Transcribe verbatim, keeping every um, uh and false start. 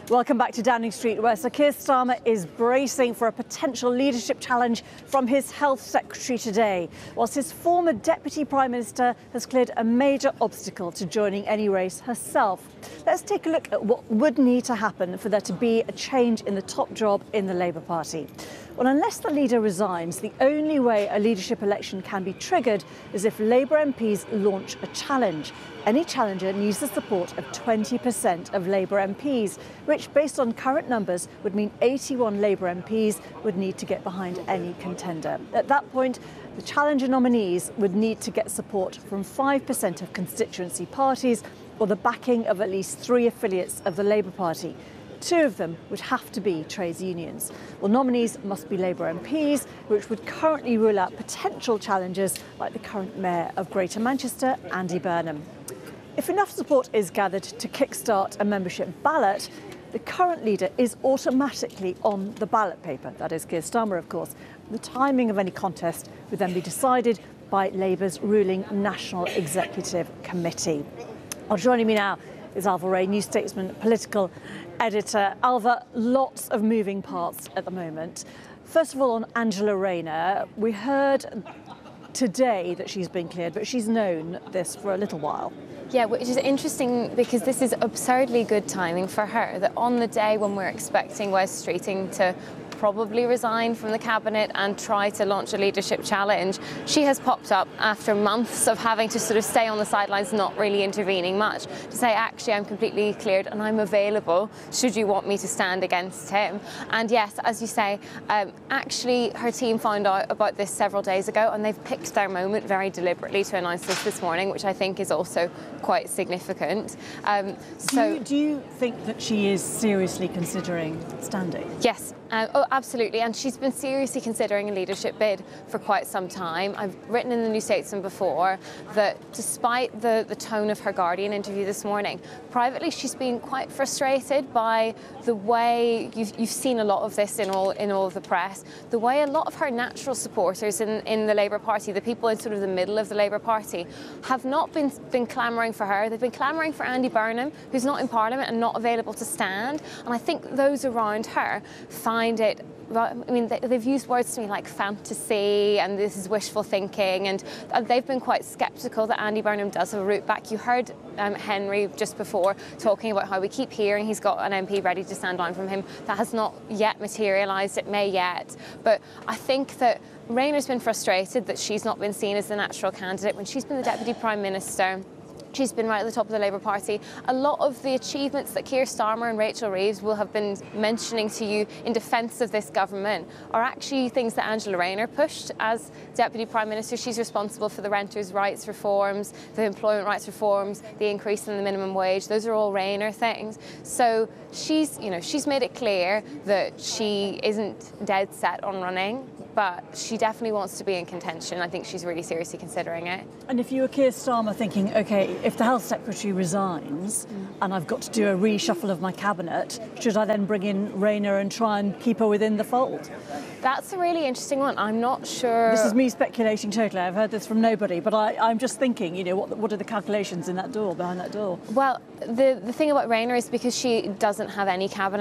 Welcome back to Downing Street, where Sir Keir Starmer is bracing for a potential leadership challenge from his Health Secretary today, whilst his former Deputy Prime Minister has cleared a major obstacle to joining any race herself. Let's take a look at what would need to happen for there to be a change in the top job in the Labour Party. Well, unless the leader resigns, the only way a leadership election can be triggered is if Labour M Ps launch a challenge. Any challenger needs the support of twenty percent of Labour M Ps, which, based on current numbers, would mean eighty-one Labour M Ps would need to get behind any contender. At that point, the challenger nominees would need to get support from five percent of constituency parties or the backing of at least three affiliates of the Labour Party. Two of them would have to be trades unions. Well, nominees must be Labour M Ps, which would currently rule out potential challengers like the current Mayor of Greater Manchester, Andy Burnham. If enough support is gathered to kickstart a membership ballot, the current leader is automatically on the ballot paper. That is Keir Starmer, of course. The timing of any contest would then be decided by Labour's ruling National Executive Committee. Well, joining me now is Ailbhe Rea, New Statesman political editor. Ailbhe, lots of moving parts at the moment. First of all, on Angela Rayner, we heard today that she's been cleared, but she's known this for a little while. Yeah, which is interesting because this is absurdly good timing for her, that on the day when we're expecting Wes Streeting to probably resign from the cabinet and try to launch a leadership challenge, she has popped up after months of having to sort of stay on the sidelines, not really intervening much, to say, actually, I'm completely cleared and I'm available should you want me to stand against him. And yes, as you say, um, actually her team found out about this several days ago and they've picked their moment very deliberately to announce this this morning, which I think is also quite significant. Um, so, do you, do you think that she is seriously considering standing? Yes. Um, oh, absolutely, and she's been seriously considering a leadership bid for quite some time. I've written in the New Statesman before that despite the, the tone of her Guardian interview this morning, privately she's been quite frustrated by the way, you've, you've seen a lot of this in all in all of the press, the way a lot of her natural supporters in, in the Labour Party, the people in sort of the middle of the Labour Party, have not been, been clamouring for her. They've been clamouring for Andy Burnham, who's not in Parliament and not available to stand. And I think those around her find it, I mean, they've used words to me like fantasy and this is wishful thinking, and they've been quite sceptical that Andy Burnham does have a route back. You heard um, Henry just before talking about how we keep hearing he's got an M P ready to stand down from him. That has not yet materialised, it may yet. But I think that Rayner's been frustrated that she's not been seen as the natural candidate when she's been the Deputy Prime Minister. She's been right at the top of the Labour Party. A lot of the achievements that Keir Starmer and Rachel Reeves will have been mentioning to you in defence of this government are actually things that Angela Rayner pushed as Deputy Prime Minister. She's responsible for the renters' rights reforms, the employment rights reforms, the increase in the minimum wage. Those are all Rayner things. So she's, you know, she's made it clear that she isn't dead set on running, but she definitely wants to be in contention. I think she's really seriously considering it. And if you were Keir Starmer thinking, OK, if the Health Secretary resigns mm. and I've got to do a reshuffle of my cabinet, should I then bring in Rayner and try and keep her within the fold? That's a really interesting one. I'm not sure. This is me speculating totally. I've heard this from nobody, but I, I'm just thinking, you know, what, what are the calculations in that door, behind that door? Well, the, the thing about Rayner is because she doesn't have any cabinet